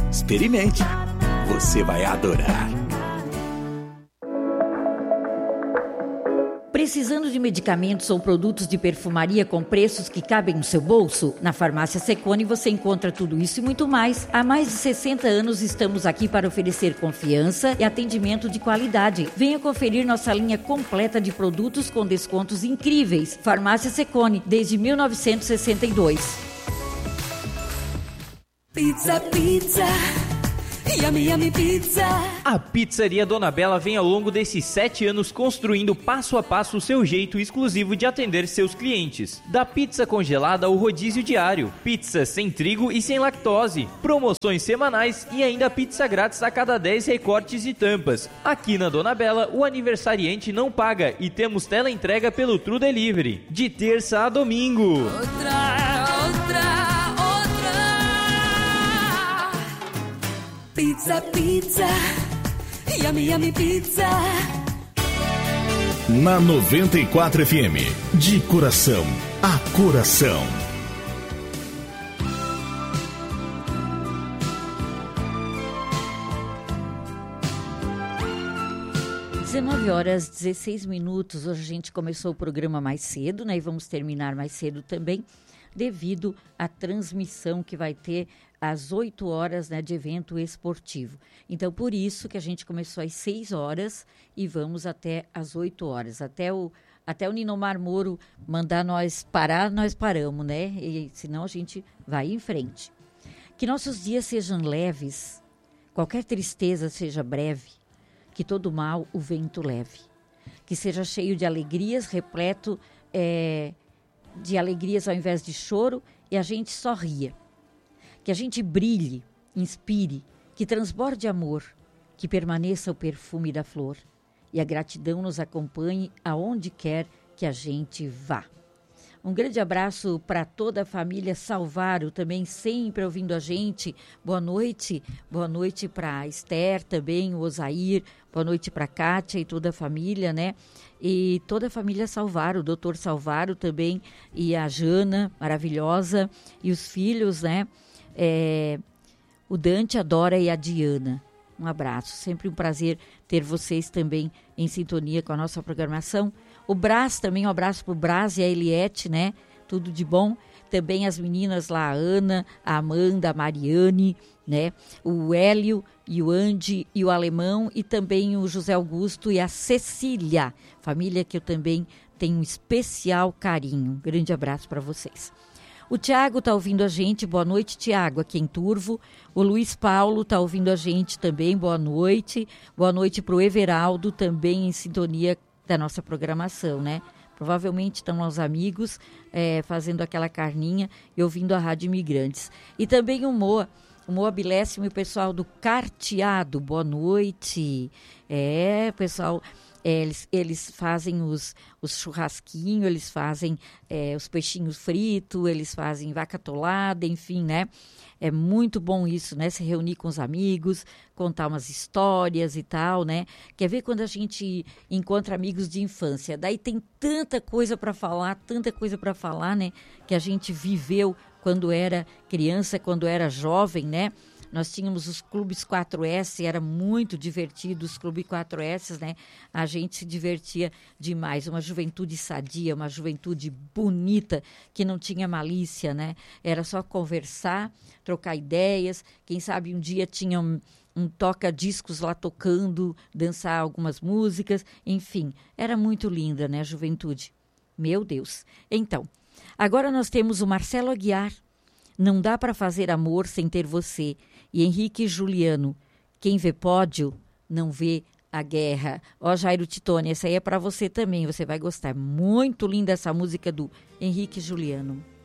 Experimente. Você vai adorar. Precisando de medicamentos ou produtos de perfumaria com preços que cabem no seu bolso? Na Farmácia Secone você encontra tudo isso e muito mais. Há mais de 60 anos estamos aqui para oferecer confiança e atendimento de qualidade. Venha conferir nossa linha completa de produtos com descontos incríveis. Farmácia Secone, desde 1962. Pizza, pizza, yummy, yummy pizza. A Pizzaria Dona Bela vem ao longo desses 7 anos construindo passo a passo o seu jeito exclusivo de atender seus clientes. Da pizza congelada ao rodízio diário, pizza sem trigo e sem lactose, promoções semanais e ainda pizza grátis a cada 10 recortes e tampas. Aqui na Dona Bela, o aniversariante não paga e temos teleentrega pelo True Delivery, de terça a domingo. Outra. Pizza, pizza, yummy, yummy pizza. Na 94 FM, de coração a coração. 19h16. Hoje a gente começou o programa mais cedo, né? E vamos terminar mais cedo também, devido à transmissão que vai ter às 8 horas, né, de evento esportivo. Então, por isso que a gente começou às 6 horas e vamos até às 8 horas. Até o Ninomar Moro mandar nós parar, nós paramos, né? E senão a gente vai em frente. Que nossos dias sejam leves, qualquer tristeza seja breve, que todo mal o vento leve. Que seja cheio de alegrias, repleto de alegrias ao invés de choro, e a gente só ria. Que a gente brilhe, inspire, que transborde amor, que permaneça o perfume da flor e a gratidão nos acompanhe aonde quer que a gente vá. Um grande abraço para toda a família Salvaro, também sempre ouvindo a gente. Boa noite para a Esther também, o Osair, boa noite para a Kátia e toda a família, né? E toda a família Salvaro, o doutor Salvaro também, e a Jana, maravilhosa, e os filhos, né? O Dante, a Dora e a Diana. Um abraço, sempre um prazer ter vocês também em sintonia com a nossa programação. O Brás também, um abraço para o Brás e a Eliette, né? Tudo de bom. Também as meninas lá, a Ana, a Amanda, a Mariane, né? O Hélio e o Andy e o Alemão, e também o José Augusto e a Cecília, família que eu também tenho um especial carinho. Um grande abraço para vocês. O Tiago está ouvindo a gente, boa noite, Tiago, aqui em Turvo. O Luiz Paulo está ouvindo a gente também, boa noite. Boa noite para o Everaldo, também em sintonia da nossa programação, né? Provavelmente estão os amigos fazendo aquela carninha e ouvindo a Rádio Imigrantes. E também o Moa Bilésimo e o pessoal do Carteado, boa noite. Pessoal... Eles fazem os churrasquinhos, eles fazem os peixinhos fritos, eles fazem vaca atolada, enfim, né? É muito bom isso, né? Se reunir com os amigos, contar umas histórias e tal, né? Quer ver quando a gente encontra amigos de infância? Daí tem tanta coisa para falar, né? Que a gente viveu quando era criança, quando era jovem, né? Nós tínhamos os clubes 4S, era muito divertido, os clubes 4S, né? A gente se divertia demais, uma juventude sadia, uma juventude bonita, que não tinha malícia, né? Era só conversar, trocar ideias, quem sabe um dia tinha um toca-discos lá tocando, dançar algumas músicas, enfim, era muito linda, né, a juventude. Meu Deus. Então, agora nós temos o Marcelo Aguiar, Não Dá Para Fazer Amor Sem Ter Você, e Henrique e Juliano, Quem Vê Pódio, Não Vê a Guerra. Ó, Jairo Titone, essa aí é para você também, você vai gostar. Muito linda essa música do Henrique e Juliano.